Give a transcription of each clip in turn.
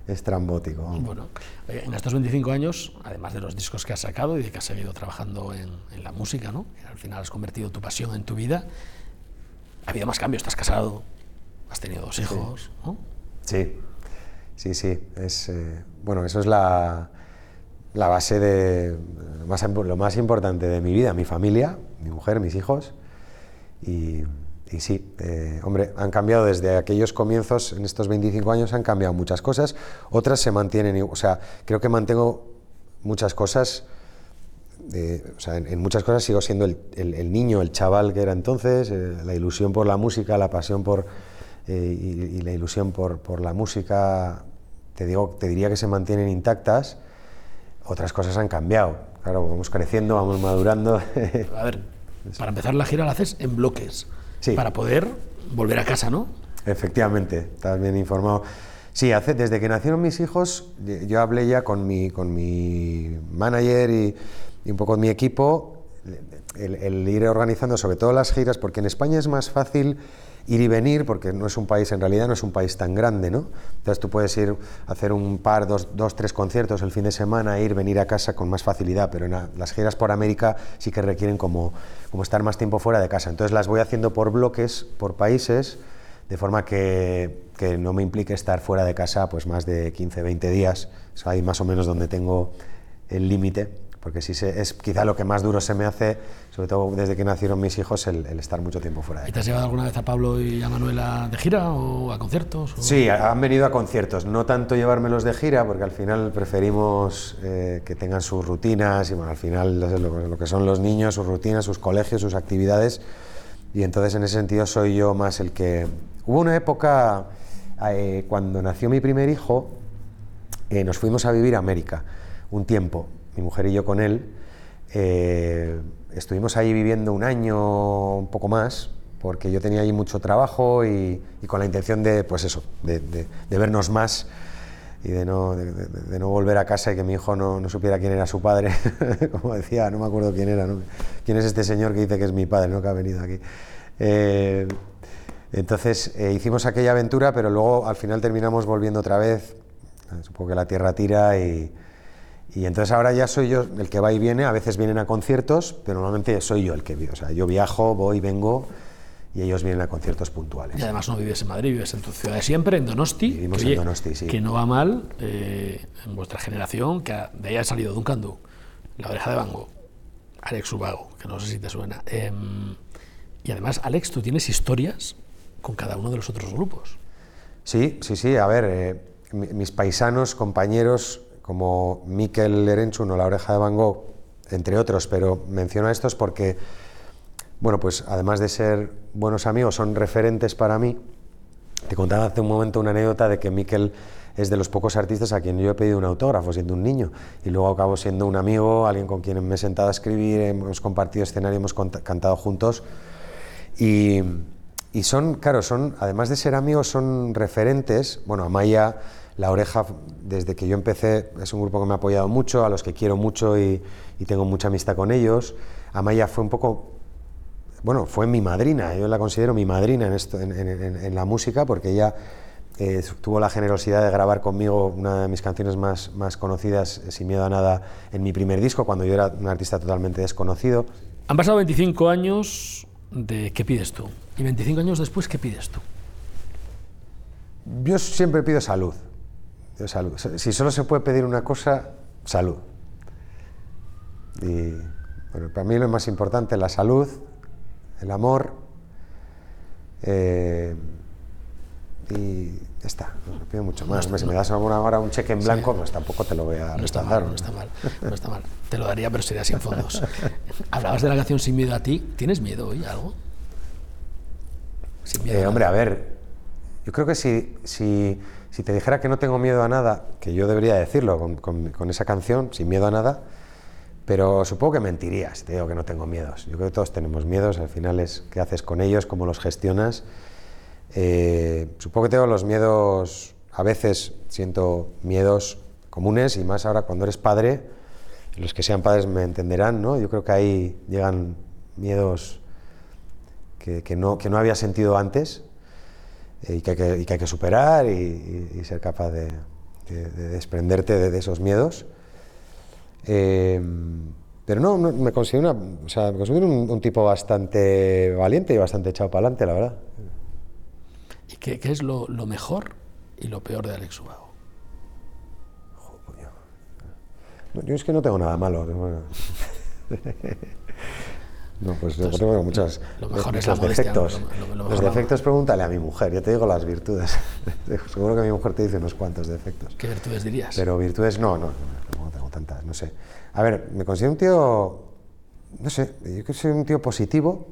estrambótico. Bueno, en estos 25 años, además de los discos que has sacado y de que has seguido trabajando en la música, ¿no? Que al final has convertido tu pasión en tu vida, ha habido más cambios. Te has casado, has tenido 2 hijos, ¿no? Sí. Bueno, eso es la base de lo más importante de mi vida, mi familia, mi mujer, mis hijos. Y sí, hombre, han cambiado desde aquellos comienzos, en estos 25 años han cambiado muchas cosas, otras se mantienen, o sea, creo que mantengo muchas cosas, o sea, en muchas cosas sigo siendo el niño, el chaval que era entonces, la ilusión por la música, la pasión y la ilusión por la música, te diría que se mantienen intactas. Otras cosas han cambiado, claro, vamos creciendo, vamos madurando. A ver, para empezar la gira la haces en bloques, sí, para poder volver a casa, ¿no? Efectivamente, estás bien informado. Sí, desde que nacieron mis hijos, yo hablé ya con mi manager y un poco mi equipo, el ir organizando sobre todo las giras, porque en España es más fácil ir y venir, porque no es un país, en realidad no es un país tan grande, ¿no? Entonces tú puedes ir a hacer un par, dos, 3 conciertos el fin de semana, venir a casa con más facilidad, pero las giras por América sí que requieren como estar más tiempo fuera de casa. Entonces las voy haciendo por bloques, por países, de forma que no me implique estar fuera de casa pues más de 15, 20 días, es ahí más o menos donde tengo el límite, porque sí es quizá lo que más duro se me hace, sobre todo desde que nacieron mis hijos, el estar mucho tiempo fuera de casa. ¿Y te has llevado alguna vez a Pablo y a Manuela de gira o a conciertos? Sí, han venido a conciertos, no tanto llevármelos de gira, porque al final preferimos que tengan sus rutinas y bueno, al final lo que son los niños, sus rutinas, sus colegios, sus actividades, y entonces en ese sentido soy yo más el que... Hubo una época, cuando nació mi primer hijo, nos fuimos a vivir a América un tiempo, mi mujer y yo con él, estuvimos ahí viviendo un año, un poco más, porque yo tenía ahí mucho trabajo y con la intención de, pues eso, de vernos más y de no volver a casa y que mi hijo no supiera quién era su padre, como decía, no me acuerdo quién era, ¿no? ¿Quién es este señor que dice que es mi padre, ¿no? Que ha venido aquí? Entonces hicimos aquella aventura, pero luego al final terminamos volviendo otra vez, supongo que la tierra tira y entonces ahora ya soy yo el que va y viene, a veces vienen a conciertos, pero normalmente soy yo el que vive, o sea, yo viajo, voy, vengo y ellos vienen a conciertos puntuales. Y además no vives en Madrid, vives en tu ciudad de siempre, en Donosti. Vivimos en Donosti, sí. Que no va mal en vuestra generación, que de ahí ha salido Duncan Du, La Oreja de Van Gogh, Alex Ubago, que no sé si te suena. Y además, Alex, tú tienes historias con cada uno de los otros grupos. Sí, a ver, mis paisanos, compañeros, como Mikel Erenchun o La Oreja de Van Gogh, entre otros, pero menciono a estos porque, bueno, pues además de ser buenos amigos, son referentes para mí. Te contaba hace un momento una anécdota de que Mikel es de los pocos artistas a quien yo he pedido un autógrafo siendo un niño y luego acabo siendo un amigo, alguien con quien me he sentado a escribir, hemos compartido escenario, hemos cantado juntos y son, claro, además de ser amigos, son referentes. Bueno, Amaya, La Oreja, desde que yo empecé, es un grupo que me ha apoyado mucho, a los que quiero mucho y tengo mucha amistad con ellos. Amaya fue un poco, bueno, fue mi madrina, yo la considero mi madrina en la música, porque ella tuvo la generosidad de grabar conmigo una de mis canciones más conocidas, Sin Miedo a Nada, en mi primer disco, cuando yo era un artista totalmente desconocido. Han pasado 25 años de ¿qué pides tú? Y 25 años después, ¿qué pides tú? Yo siempre pido salud. Si solo se puede pedir una cosa, salud. Y bueno, para mí lo más importante es la salud, el amor, y ya está, no pido mucho más. Si me das ahora un cheque en blanco, pues tampoco te lo voy a rechazar. No está mal. Te lo daría, pero sería sin fondos. Hablabas de la canción Sin Miedo a Ti. ¿Tienes miedo hoy a algo? Sin miedo hombre, a ver, yo creo que si te dijera que no tengo miedo a nada, que yo debería decirlo con esa canción, Sin Miedo a Nada, pero supongo que mentiría si te digo que no tengo miedos. Yo creo que todos tenemos miedos, al final es qué haces con ellos, cómo los gestionas. Supongo que tengo los miedos, a veces siento miedos comunes y más ahora cuando eres padre, los que sean padres me entenderán, ¿no? Yo creo que ahí llegan miedos que no había sentido antes y que hay que superar y ser capaz de de desprenderte de esos miedos. Pero no, me considero, me considero un tipo bastante valiente y bastante echado para adelante, la verdad. ¿Y qué es lo mejor y lo peor de Alex Ubago? Yo es que no tengo nada malo. No, pues yo tengo muchos defectos. Los defectos pregúntale a mi mujer, yo te digo las virtudes. Seguro que mi mujer te dice unos cuantos defectos. ¿Qué virtudes dirías? Pero virtudes no tengo tantas, no sé. A ver, me considero un tío, no sé, yo creo que soy un tío positivo.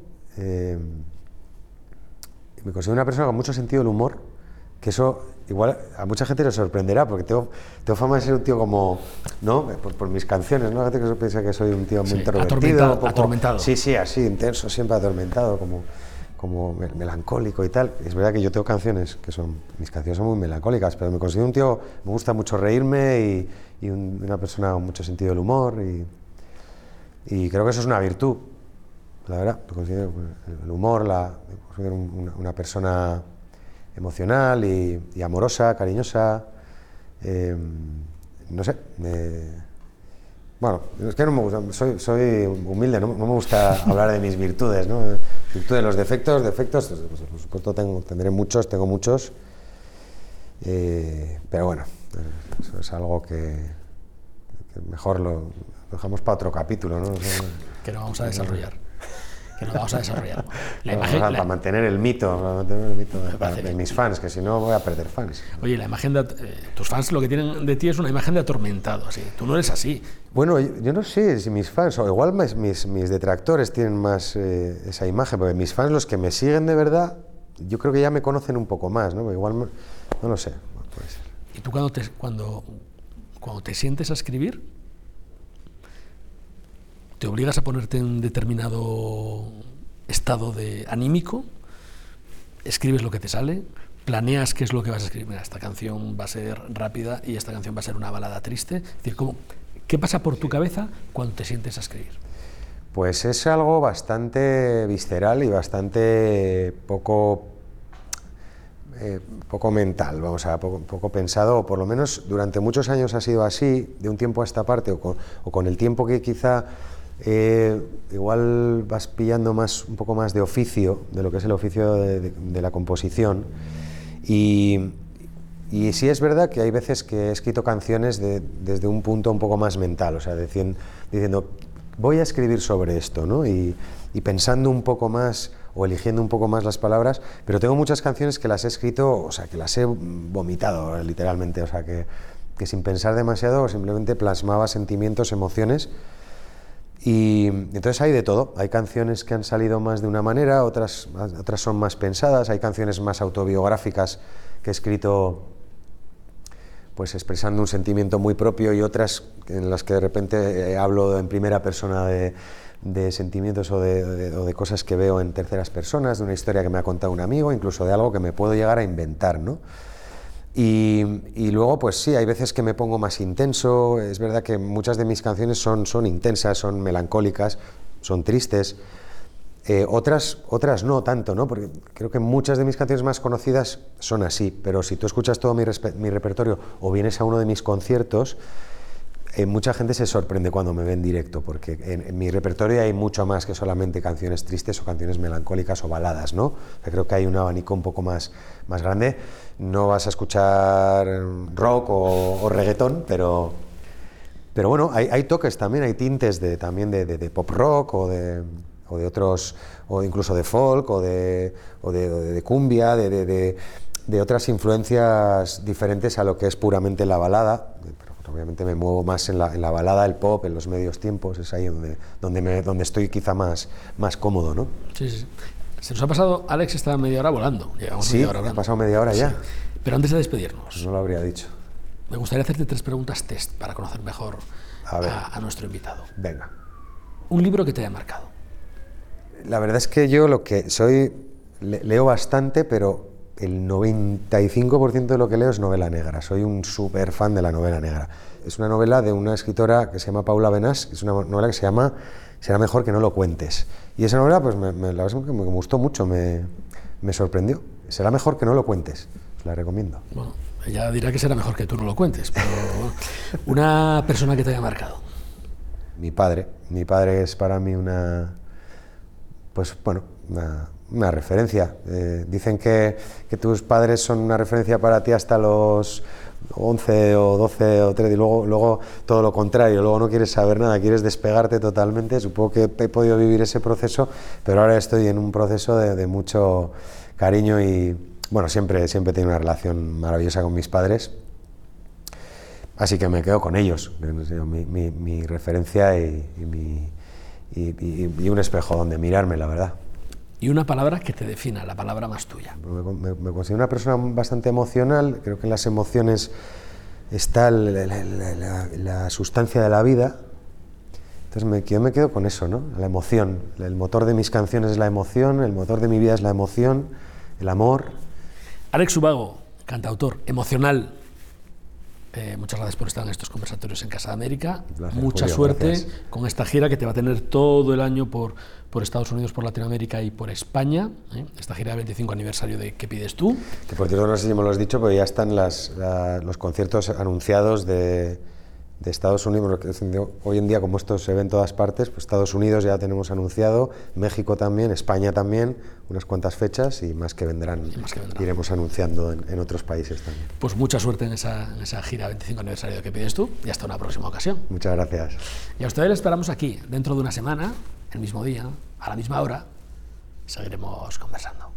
Me considero una persona con mucho sentido del humor, que eso igual a mucha gente le sorprenderá, porque tengo fama de ser un tío como, ¿no? Por mis canciones, ¿no? La gente que piensa que soy un tío muy introvertido. Atormentado. Sí, así, intenso, siempre atormentado, como melancólico y tal. Es verdad que yo tengo canciones mis canciones son muy melancólicas, pero me considero un tío, me gusta mucho reírme y una persona con mucho sentido del humor y creo que eso es una virtud, la verdad. Me considero el humor, me considero una persona emocional y amorosa, cariñosa, no sé, bueno, es que no me gusta, soy humilde, no me gusta hablar de mis virtudes, ¿no? Virtudes, los defectos, pues, por supuesto tendré muchos, tengo muchos, pero bueno, eso es algo que mejor lo dejamos para otro capítulo, ¿no? Que no vamos a desarrollar. Para mantener el mito, de mis fans, que si no voy a perder fans. Oye, la imagen tus fans lo que tienen de ti es una imagen de atormentado, así. Tú no eres así. Bueno, yo no sé si mis fans, o igual mis detractores tienen más esa imagen, porque mis fans, los que me siguen de verdad, yo creo que ya me conocen un poco más, ¿no? Igual, no lo sé, puede ser. ¿Y tú cuando te sientes a escribir, te obligas a ponerte en determinado estado anímico, escribes lo que te sale, planeas qué es lo que vas a escribir? Mira, esta canción va a ser rápida y esta canción va a ser una balada triste. Es decir, ¿qué pasa por tu cabeza cuando te sientes a escribir? Pues es algo bastante visceral y bastante poco mental, poco pensado, o por lo menos durante muchos años ha sido así, de un tiempo a esta parte, o con el tiempo que quizá igual vas pillando un poco más de oficio, de lo que es el oficio de la composición, y sí es verdad que hay veces que he escrito canciones desde un punto un poco más mental, o sea, diciendo, voy a escribir sobre esto, ¿no? Y pensando un poco más, o eligiendo un poco más las palabras, pero tengo muchas canciones que las he escrito, o sea, que las he vomitado literalmente, o sea, que sin pensar demasiado simplemente plasmaba sentimientos, emociones. Y entonces hay de todo, hay canciones que han salido más de una manera, otras son más pensadas, hay canciones más autobiográficas que he escrito pues expresando un sentimiento muy propio, y otras en las que de repente hablo en primera persona de sentimientos o de cosas que veo en terceras personas, de una historia que me ha contado un amigo, incluso de algo que me puedo llegar a inventar, ¿no? Y luego, pues sí, hay veces que me pongo más intenso. Es verdad que muchas de mis canciones son intensas, son melancólicas, son tristes. Otras no tanto, ¿no? Porque creo que muchas de mis canciones más conocidas son así, pero si tú escuchas todo mi repertorio o vienes a uno de mis conciertos, mucha gente se sorprende cuando me ve en directo, porque en mi repertorio hay mucho más que solamente canciones tristes o canciones melancólicas o baladas, ¿no? Creo que hay un abanico un poco más grande. No vas a escuchar rock o reggaetón, pero bueno, hay toques también, hay tintes también de pop rock o de otros, o incluso de folk o de cumbia, de otras influencias diferentes a lo que es puramente la balada. Obviamente me muevo más en la balada, el pop, en los medios tiempos, es ahí donde estoy quizá más cómodo, ¿no? Sí. Se nos ha pasado, Alex está media hora volando. Sí, ha pasado media hora ya. Sí. Pero antes de despedirnos, no lo habría dicho. Me gustaría hacerte 3 preguntas test para conocer mejor a nuestro invitado. Venga. Un libro que te haya marcado. La verdad es que yo lo que soy, leo bastante, pero el 95% de lo que leo es novela negra. Soy un súper fan de la novela negra. Es una novela de una escritora que se llama Paula Benás, que es una novela que se llama Será mejor que no lo cuentes. Y esa novela, pues la verdad es que me gustó mucho, me sorprendió. Será mejor que no lo cuentes. Os la recomiendo. Bueno, Ella dirá que será mejor que tú no lo cuentes, pero una persona que te haya marcado. Mi padre es para mí una referencia. Dicen que tus padres son una referencia para ti hasta los 11 o 12 o 13 y luego todo lo contrario, luego no quieres saber nada, quieres despegarte totalmente. Supongo que he podido vivir ese proceso, pero ahora estoy en un proceso de mucho cariño y bueno, siempre he tenido una relación maravillosa con mis padres, así que me quedo con ellos, mi referencia y un espejo donde mirarme, la verdad. Y una palabra que te defina, la palabra más tuya. Me considero una persona bastante emocional. Creo que en las emociones está la sustancia de la vida. Entonces yo me quedo con eso, ¿no? La emoción. El motor de mis canciones es la emoción, el motor de mi vida es la emoción, el amor. Alex Ubago, cantautor, emocional. Muchas gracias por estar en estos conversatorios en Casa de América. Gracias, mucha Julio, suerte gracias. Con esta gira que te va a tener todo el año por Estados Unidos, por Latinoamérica y por España. Esta gira de 25 aniversario de ¿Qué pides tú? Que por cierto, no sé si me lo has dicho, pero ya están los conciertos anunciados de Estados Unidos. Hoy en día, como esto se ve en todas partes, pues Estados Unidos ya tenemos anunciado, México también, España también, unas cuantas fechas y más que vendrán. Iremos anunciando en otros países también. Pues mucha suerte en esa gira 25 aniversario de ¿Qué pides tú? Y hasta una próxima ocasión. Muchas gracias. Y a ustedes les esperamos aquí, dentro de una semana, el mismo día, a la misma hora, seguiremos conversando.